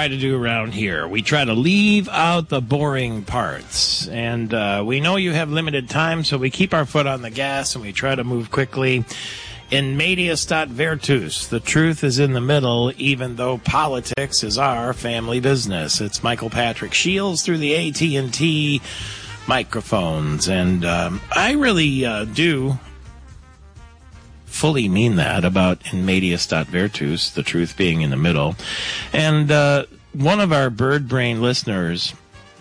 try to do around here. We try to leave out the boring parts. And we know you have limited time, so we keep our foot on the gas and we try to move quickly. In medias stat virtus, the truth is in the middle, even though politics is our family business. It's Michael Patrick Shields through the AT&T microphones. And I really do fully mean that about in medias stat virtus, the truth being in the middle. And one of our bird brain listeners,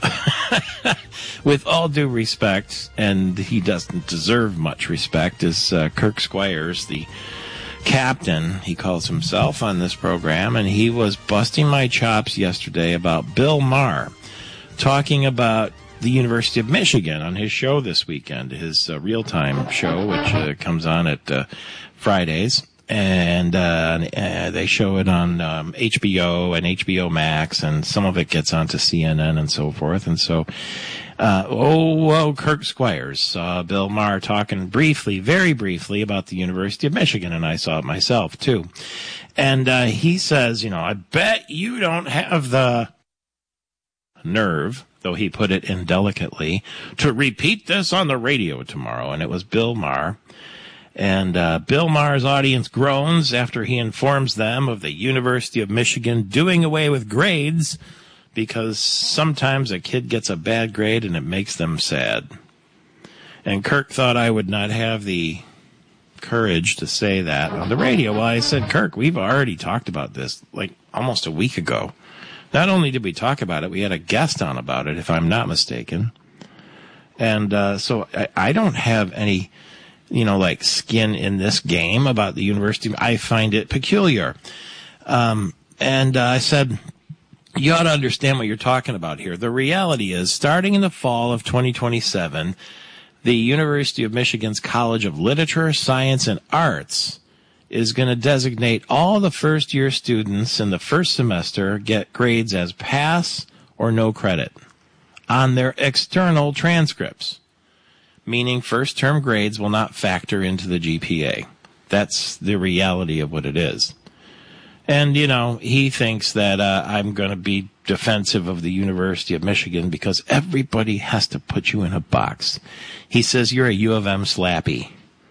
with all due respect, and he doesn't deserve much respect, is Kirk Squires, the captain, he calls himself, on this program, and he was busting my chops yesterday about Bill Maher talking about the University of Michigan on his show this weekend, his real-time show, which comes on at Fridays, and they show it on HBO and HBO Max, and some of it gets onto CNN and so forth. And so, Kirk Squires saw Bill Maher talking briefly, very briefly, about the University of Michigan, and I saw it myself, too. And he says, I bet you don't have the nerve, though he put it indelicately, to repeat this on the radio tomorrow. And it was Bill Maher. And Bill Maher's audience groans after he informs them of the University of Michigan doing away with grades because sometimes a kid gets a bad grade and it makes them sad. And Kirk thought I would not have the courage to say that on the radio. Well, I said, Kirk, we've already talked about this like almost a week ago. Not only did we talk about it, we had a guest on about it, if I'm not mistaken. And so I don't have any, skin in this game about the university. I find it peculiar. And I said, you ought to understand what you're talking about here. The reality is, starting in the fall of 2027, the University of Michigan's College of Literature, Science, and Arts is going to designate all the first-year students in the first semester get grades as pass or no credit on their external transcripts, meaning first-term grades will not factor into the GPA. That's the reality of what it is. And, he thinks that I'm going to be defensive of the University of Michigan because everybody has to put you in a box. He says you're a U of M slappy.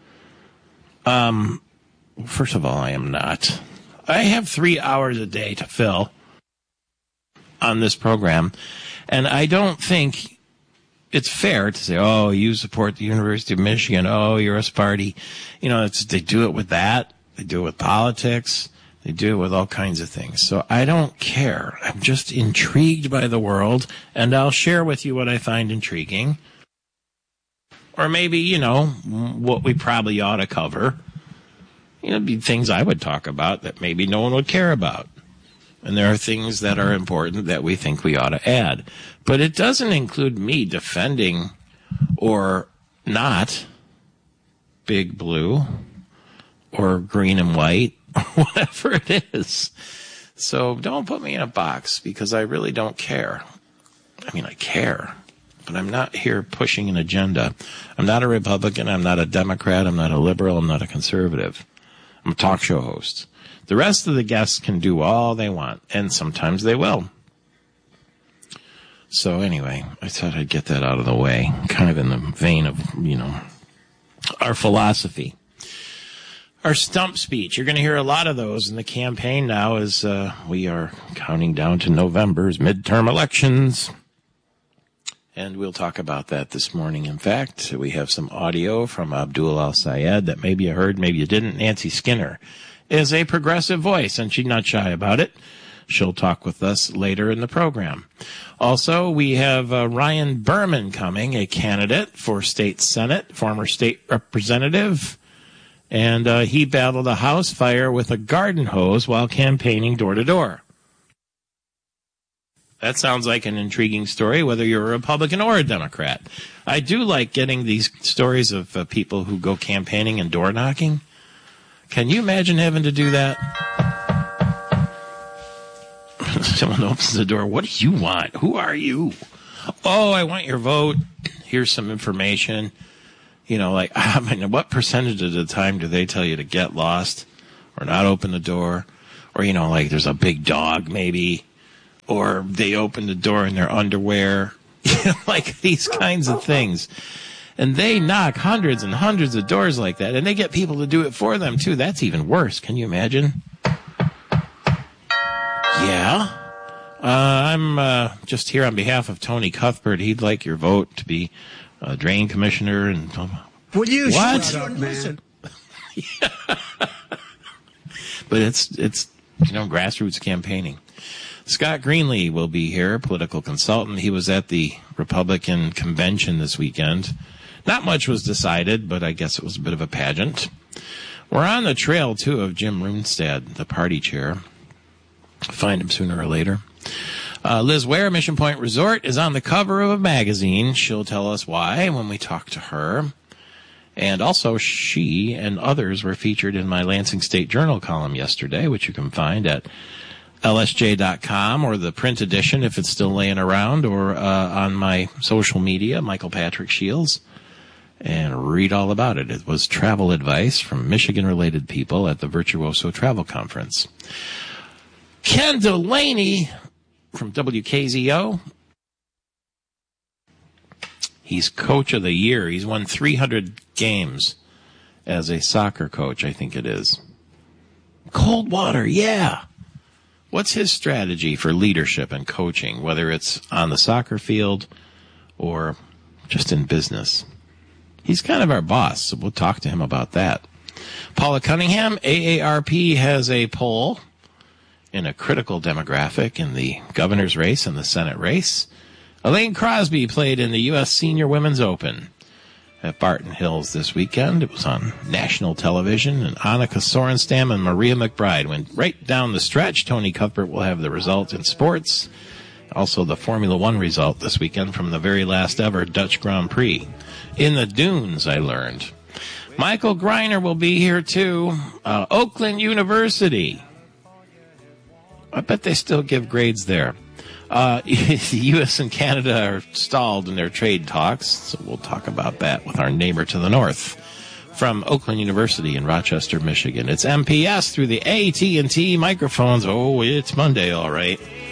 First of all, I am not. I have 3 hours a day to fill on this program, and I don't think it's fair to say, oh, you support the University of Michigan, oh, you're a Sparty. They do it with that. They do it with politics. They do it with all kinds of things. So I don't care. I'm just intrigued by the world, and I'll share with you what I find intriguing. Or maybe, what we probably ought to cover. Be things I would talk about that maybe no one would care about. And there are things that are important that we think we ought to add. But it doesn't include me defending or not Big Blue or green and white or whatever it is. So don't put me in a box because I really don't care. I care, but I'm not here pushing an agenda. I'm not a Republican. I'm not a Democrat. I'm not a liberal. I'm not a conservative. I'm a talk show host. The rest of the guests can do all they want, and sometimes they will. So anyway, I thought I'd get that out of the way, kind of in the vein of, our philosophy. Our stump speech. You're going to hear a lot of those in the campaign now as we are counting down to November's midterm elections. And we'll talk about that this morning. In fact, we have some audio from Abdul Al-Sayed that maybe you heard, maybe you didn't. Nancy Skinner is a progressive voice, and she's not shy about it. She'll talk with us later in the program. Also, we have Ryan Berman coming, a candidate for state senate, former state representative. And he battled a house fire with a garden hose while campaigning door to door. That sounds like an intriguing story, whether you're a Republican or a Democrat. I do like getting these stories of people who go campaigning and door knocking. Can you imagine having to do that? Someone opens the door. What do you want? Who are you? Oh, I want your vote. Here's some information. What percentage of the time do they tell you to get lost or not open the door? Or, there's a big dog maybe or they open the door in their underwear, like these kinds of things. And they knock hundreds and hundreds of doors like that, and they get people to do it for them, too. That's even worse. Can you imagine? Yeah. I'm just here on behalf of Tony Cuthbert. He'd like your vote to be drain commissioner. And Will you what? Shut up, man. But it's grassroots campaigning. Scott Greenlee will be here, political consultant. He was at the Republican convention this weekend. Not much was decided, but I guess it was a bit of a pageant. We're on the trail, too, of Jim Runestad, the party chair. Find him sooner or later. Liz Ware, Mission Point Resort, is on the cover of a magazine. She'll tell us why when we talk to her. And also, she and others were featured in my Lansing State Journal column yesterday, which you can find at lsj.com or the print edition if it's still laying around, or on my social media, Michael Patrick Shields, and read all about it. It was travel advice from Michigan-related people at the Virtuoso Travel Conference. Ken Delaney from WKZO. He's Coach of the Year. He's won 300 games as a soccer coach, I think it is. Coldwater, yeah. What's his strategy for leadership and coaching, whether it's on the soccer field or just in business? He's kind of our boss, so we'll talk to him about that. Paula Cunningham, AARP has a poll in a critical demographic in the governor's race and the Senate race. Elaine Crosby played in the U.S. Senior Women's Open at Barton Hills this weekend. It was on national television, and Annika Sorenstam and Maria McBride went right down the stretch. Tony Cuthbert will have the result in sports. Also the Formula One result this weekend from the very last ever Dutch Grand Prix. In the dunes, I learned. Michael Greiner will be here, too. Oakland University. I bet they still give grades there. The U.S. and Canada are stalled in their trade talks, so we'll talk about that with our neighbor to the north. From Oakland University in Rochester, Michigan, it's MPS through the AT&T microphones. Oh, it's Monday, all right.